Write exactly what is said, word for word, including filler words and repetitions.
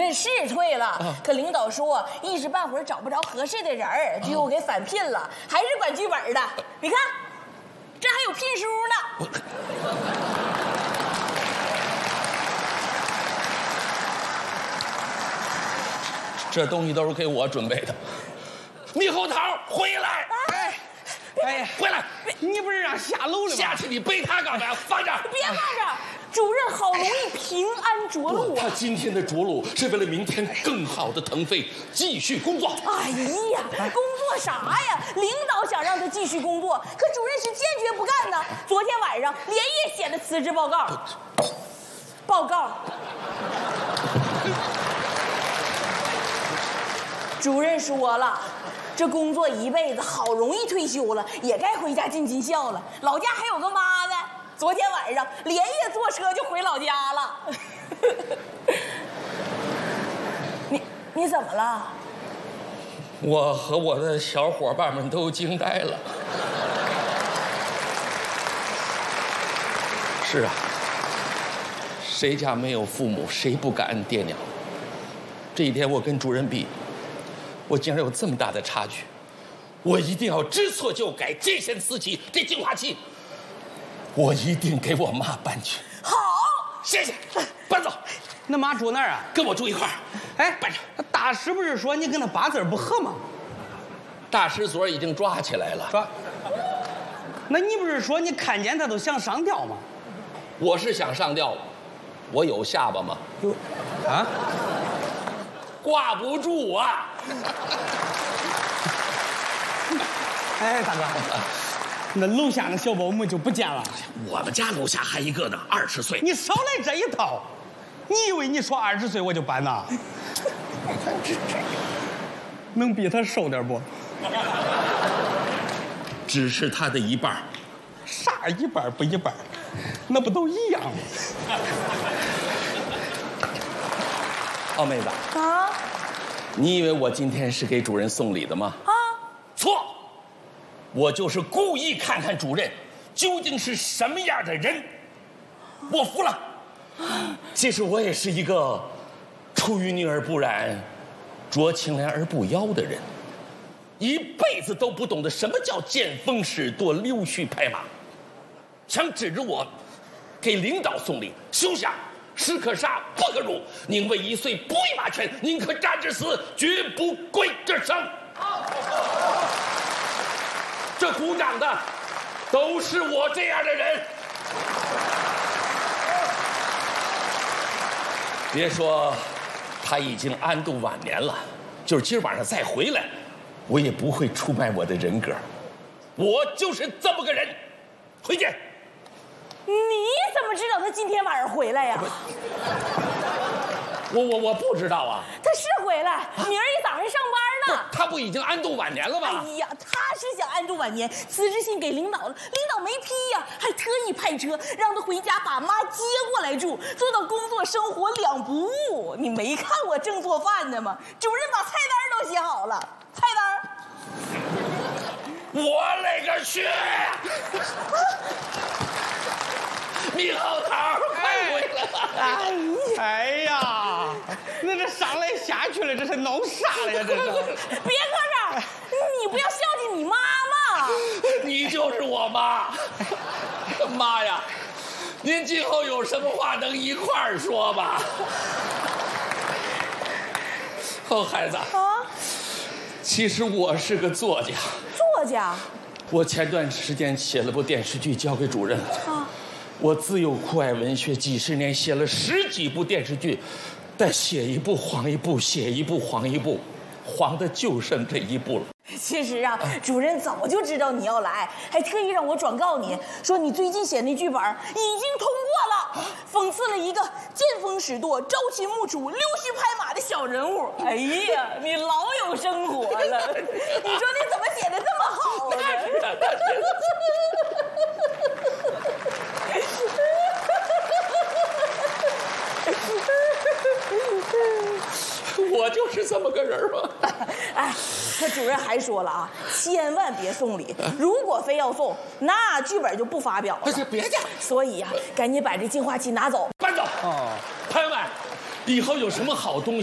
任是退了，啊、可领导说一时半会儿找不着合适的人儿，就又给返聘了，还是管剧本的。你看，这还有聘书呢。 这东西都是给我准备的。猕猴桃，回来！ 哎，哎呀， 回来！ 你不是让下楼了吗？ 下去你背他干嘛？放这儿！ 别放这儿！主任好容易平安着陆啊！ 他今天的着陆是为了明天更好的腾飞，继续工作。 哎呀，工作啥呀？领导想让他继续工作，可主任是坚决不干呢。昨天晚上连夜写的辞职报告。报告。主任说了，这工作一辈子，好容易退休了，也该回家尽尽孝了。老家还有个妈呢。昨天晚上连夜坐车就回老家了。你你怎么了？ 我和我的小伙伴们都惊呆了。是啊，谁家没有父母，谁不感恩爹娘？这一天我跟主任比，我竟然有这么大的差距，我一定要知错就改，见贤思齐。这净化器我一定给我妈搬去。 好， 谢谢，搬走。 那妈住哪儿啊？ 跟我住一块儿。 哎， 搬着。 大师不是说你跟他八字不合吗？ 大师昨儿已经抓起来了。 抓？那你不是说你看见他都想上吊吗？ 我是想上吊，我有下巴吗？ 有。啊？ 挂不住啊！ 哎，大哥。那楼下那小保姆就不见了。 我们家楼下还一个呢，二十岁。 你少来这一套！你以为你说二十岁我就搬呐？能比他瘦点不？ 只是他的一半。 啥一半不一半？那不都一样吗？ 哦，妹子啊， 你以为我今天是给主任送礼的吗？ 啊， 错。我就是故意看看主任究竟是什么样的人，我服了。其实我也是一个出淤泥而不染，濯清涟而不妖的人，一辈子都不懂得什么叫见风使舵、溜须拍马。想指着我给领导送礼，休想！士可杀，不可辱，宁为一岁，不为马犬，宁可战至死，绝不跪这生。这鼓掌的都是我这样的人。别说他已经安度晚年了，就是今儿晚上再回来，我也不会出卖我的人格。我就是这么个人。回见。 你怎么知道他今天晚上回来呀？ 我我我不知道啊。 他是回来，明儿一早上上班呢。 他不已经安度晚年了吗？ 哎呀，他是想安度晚年，辞职信给领导了，领导没批呀，还特意派车让他回家把妈接过来住，做到工作生活两不误。你没看我正做饭呢吗？主任把菜单都写好了，菜单。 我勒个去！猕猴桃，快回来吧！ 哎哎呀，那这上来下去了，这是弄啥了呀？这是！ 别搁这儿，你不要孝敬你妈妈。 你就是我妈，妈呀！您今后有什么话能一块儿说吧？哦，孩子啊，其实我是个作家。 作家？ 我前段时间写了部电视剧交给主任了。啊。我自幼酷爱文学，几十年写了十几部电视剧，但写一部黄一部，写一部黄一部，黄的就剩这一部了。 其实啊，主任早就知道你要来，还特意让我转告你说你最近写那剧本已经通过了，讽刺了一个见风使舵、朝秦暮楚、溜须拍马的小人物。哎呀，你老有生活了！你说你怎么写的这么好呢？ 我就是这么个人嘛。 哎，可主任还说了啊，千万别送礼，如果非要送，那剧本就不发表了。 别介。 所以呀、啊，赶紧把这净化器拿走， 搬走。哦，朋友们，以后有什么好东西